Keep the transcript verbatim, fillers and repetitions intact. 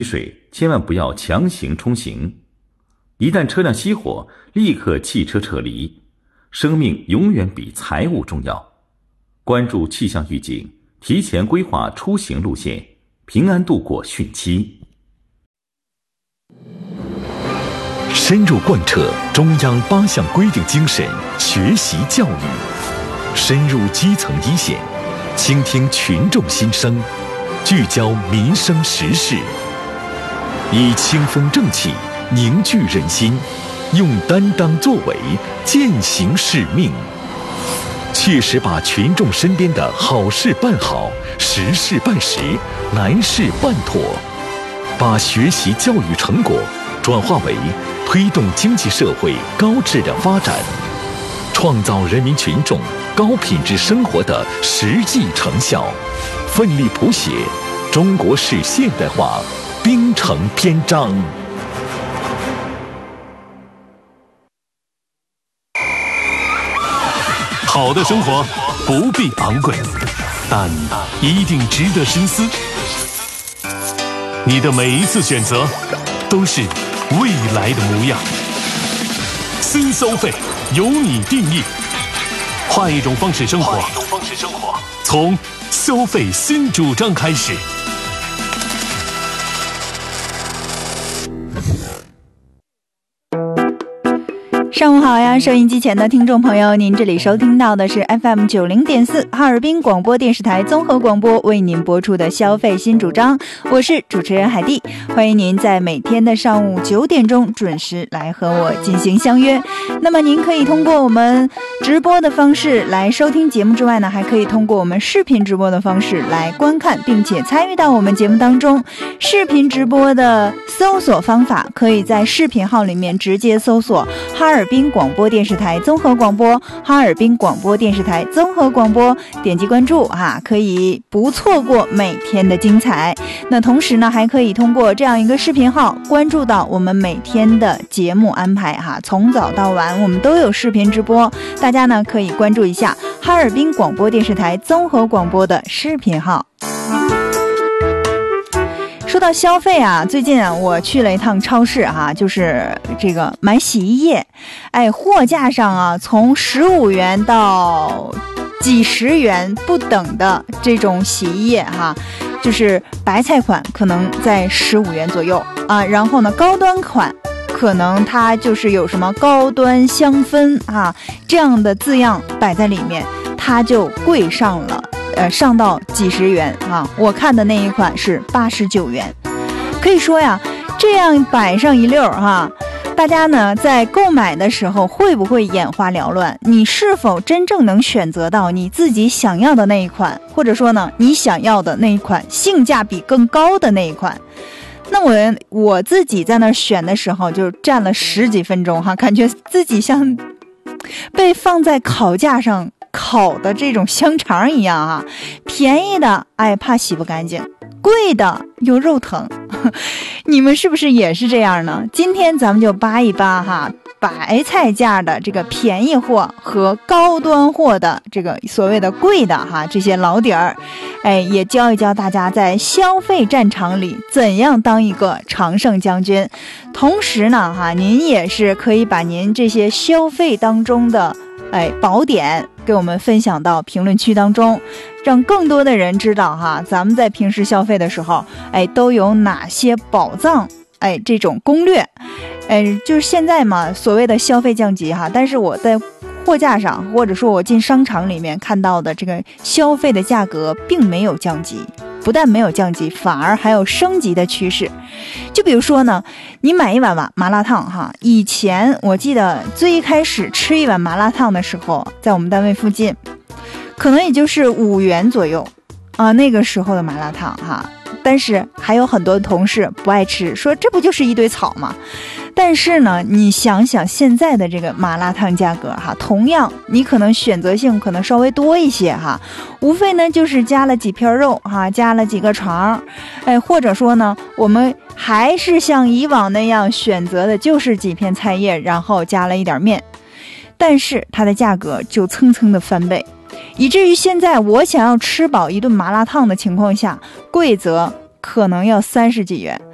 水千万不要强行冲行，一旦车辆熄火，立刻弃车撤离。生命永远比财物重要。关注气象预警，提前规划出行路线，平安度过汛期。 深入贯彻中央八项规定精神，学习教育，深入基层一线，倾听群众心声，聚焦民生时事，以清风正气凝聚人心，用担当作为践行使命，切实把群众身边的好事办好，实事办实，难事办妥，把学习教育成果转化为推动经济社会高质量发展，创造人民群众高品质生活的实际成效，奋力谱写中国式现代化兵程篇章。 好的生活不必昂贵，但一定值得深思。你的每一次选择都是未来的模样。新消费由你定义，换一种方式生活，从消费新主张开始。 上午好呀，收音机前的听众朋友，您这里收听到的是 F M 九零点四 哈尔滨广播电视台综合广播为您播出的消费新主张，我是主持人海蒂，欢迎您在每天的上午九点钟准时来和我进行相约。那么您可以通过我们直播的方式来收听节目之外呢，还可以通过我们视频直播的方式来观看并且参与到我们节目当中。视频直播的搜索方法可以在视频号里面直接搜索哈尔滨广播电视台综合广播，哈尔滨广播电视台综合广播，点击关注哈、啊，可以不错过每天的精彩。那同时呢，还可以通过这样一个视频号关注到我们每天的节目安排哈，从早到晚我们都有视频直播，大家呢可以关注一下哈尔滨广播电视台综合广播的视频号。说到消费啊，最近啊我去了一趟超市哈、啊，就是这个买洗衣液，哎，货架上啊从十五元到几十元不等的这种洗衣液哈、啊，就是白菜款可能在十五元左右啊，然后呢高端款可能它就是有什么高端香氛啊这样的字样摆在里面，它就贵上了。呃，上到几十元啊！我看的那一款是八十九元，可以说呀，这样摆上一溜哈、啊，大家呢在购买的时候会不会眼花缭乱？你是否真正能选择到你自己想要的那一款，或者说呢，你想要的那一款性价比更高的那一款？那我我自己在那选的时候，就站了十几分钟哈，感觉自己像被放在烤架上烤的这种香肠一样啊，便宜的哎怕洗不干净，贵的又肉疼，你们是不是也是这样呢？今天咱们就扒一扒哈，白菜价的这个便宜货和高端货的这个所谓的贵的哈这些老底儿，哎，也教一教大家在消费战场里怎样当一个常胜将军。同时呢哈，您也是可以把您这些消费当中的哎，宝典给我们分享到评论区当中，让更多的人知道哈，咱们在平时消费的时候，哎，都有哪些宝藏，哎，这种攻略，哎，就是现在嘛，所谓的消费降级哈，但是我在货架上或者说我进商场里面看到的这个消费的价格并没有降级。不但没有降级，反而还有升级的趋势。就比如说呢，你买一碗麻麻辣烫哈，以前我记得最开始吃一碗麻辣烫的时候，在我们单位附近，可能也就是五元左右啊，那个时候的麻辣烫哈。但是还有很多同事不爱吃，说这不就是一堆草吗？但是呢，你想想现在的这个麻辣烫价格哈，同样你可能选择性可能稍微多一些哈，无非呢就是加了几片肉哈，加了几个肠，哎，或者说呢，我们还是像以往那样选择的就是几片菜叶，然后加了一点面，但是它的价格就蹭蹭的翻倍。以至于现在我想要吃饱一顿麻辣烫的情况下，贵则可能要三十几元，